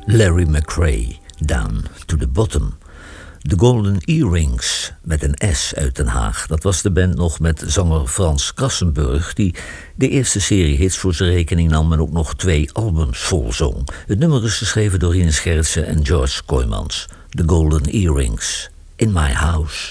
Larry McRae, Down to the Bottom. The Golden Earrings, met een S uit Den Haag. Dat was de band nog met zanger Frans Krassenburg, die de eerste serie hits voor zijn rekening nam en ook nog 2 albums volzong. Het nummer is geschreven door Ines Gerritsen en George Kooijmans. The Golden Earrings, In My House.